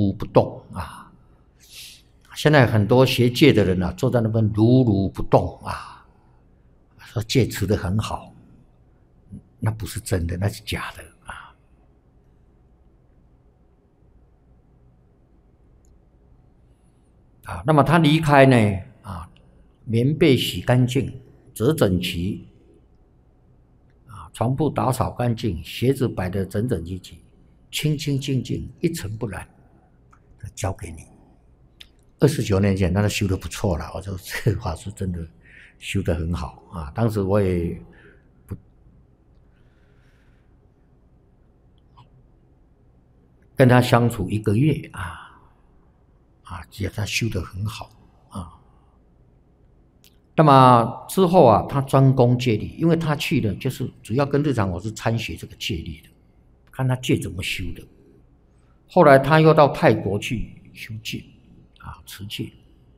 如不动啊。现在很多学戒的人啊，坐在那边如不动啊，说戒持得很好，那不是真的，那是假的啊。那么他离开呢啊，棉被洗干净，折整齐啊，床铺打扫干净，鞋子摆得整整齐齐，清清净净，一尘不染，交给你。29年前，他修得不错了，我说这个法师真的修得很好啊。当时我也不跟他相处1个月啊，觉得他修得很好啊。那么之后啊，他专攻戒律，因为他去的就是主要跟日常我是参学这个戒律的，看他戒怎么修的。后来他又到泰国去修戒啊，持戒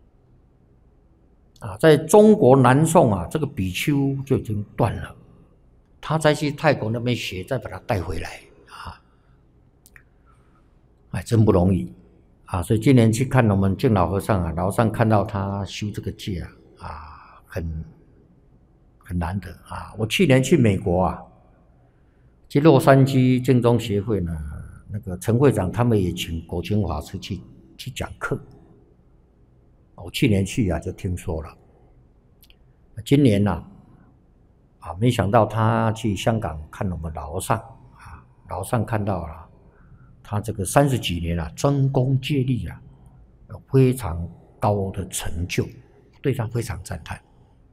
啊，在中国南宋啊，这个比丘就已经断了，他再去泰国那边学，再把他带回来啊，真不容易啊！所以今年去看我们净老和尚啊，老和尚看到他修这个戒很难得啊！我去年去美国啊，去洛杉矶净宗协会呢，那个陈会长他们也请果清法师去讲课。我去年去啊，就听说了。今年呢，没想到他去香港看我们老和尚啊，老和尚看到了他这个30几年啊，专攻戒律啊，有非常高的成就，对他非常赞叹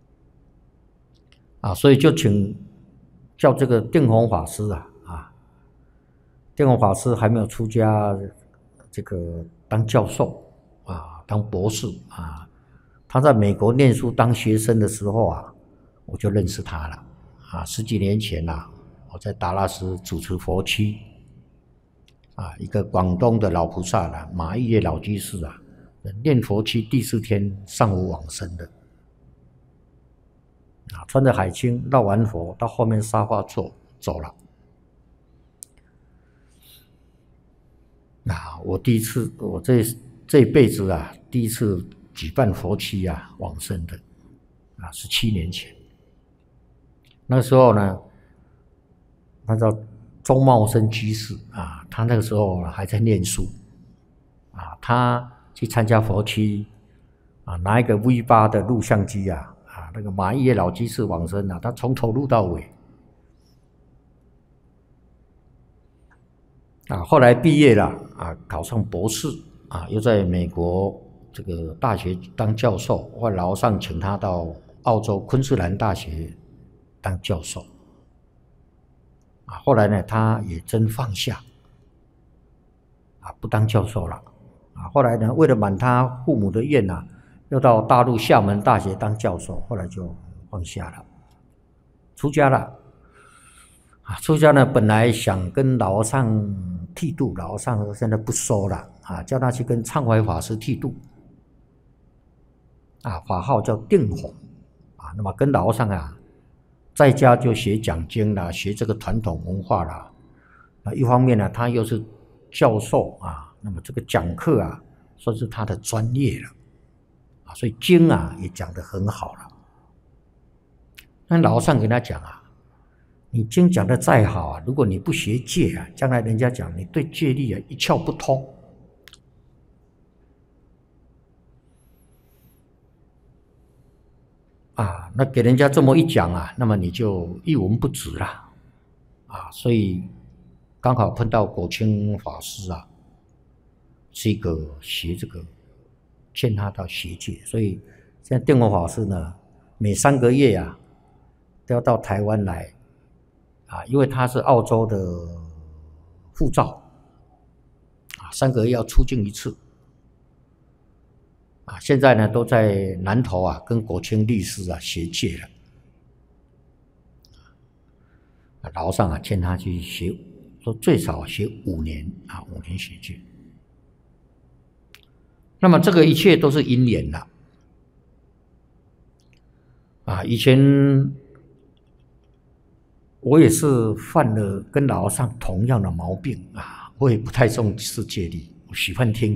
啊，所以就叫这个定弘法师定弘法师还没有出家，这个当教授啊，当博士啊。他在美国念书当学生的时候啊，我就认识他了啊。10几年前啊，我在达拉斯主持佛七啊，一个广东的老菩萨了，马玉叶老居士啊，念佛七第4天上午往生的啊，穿着海青绕完佛到后面沙发坐走了。我第一次，我这一辈子啊，第一次举办佛七啊往生的17年前。那时候呢，他叫钟茂生居士啊，他那个时候还在念书啊，他去参加佛七啊，拿一个 V8 的录像机那个马玉叶老居士往生啊，他从头录到尾后来毕业了啊，考上博士啊，又在美国这个大学当教授，后来老和尚请他到澳洲昆士兰大学当教授后来呢，他也真放下不当教授了后来呢，为了满他父母的愿又到大陆厦门大学当教授，后来就放下了，出家了出家呢，本来想跟老和尚剃度，老和尚说现在不收了叫他去跟畅怀法师剃度法号叫定弘那么跟老和尚在家就学讲经啦，学这个传统文化啦一方面呢，他又是教授那么这个讲课算是他的专业了所以经也讲得很好了。那老和尚跟他讲你经讲得再好如果你不学戒将来人家讲你对戒律一窍不通那给人家这么一讲那么你就一文不值了所以刚好碰到果清法师是一个学这个劝他到学戒，所以现在定弘法师呢，每3个月都要到台湾来因为他是澳洲的护照3个月要出境1次现在呢都在南投跟果清律师学戒了老和尚劝他去学，说最少学5年5年学戒。那么这个一切都是因缘了以前我也是犯了跟老和尚同样的毛病我也不太重视戒律，我喜欢听